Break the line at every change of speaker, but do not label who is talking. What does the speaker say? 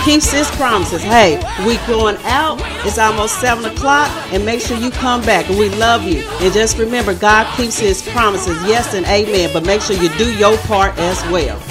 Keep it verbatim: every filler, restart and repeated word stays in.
keeps his promises. Hey, we going out. It's almost seven o'clock, and make sure you come back. And we love you. And just remember, God keeps his promises. Yes and amen. But make sure you do your part as well.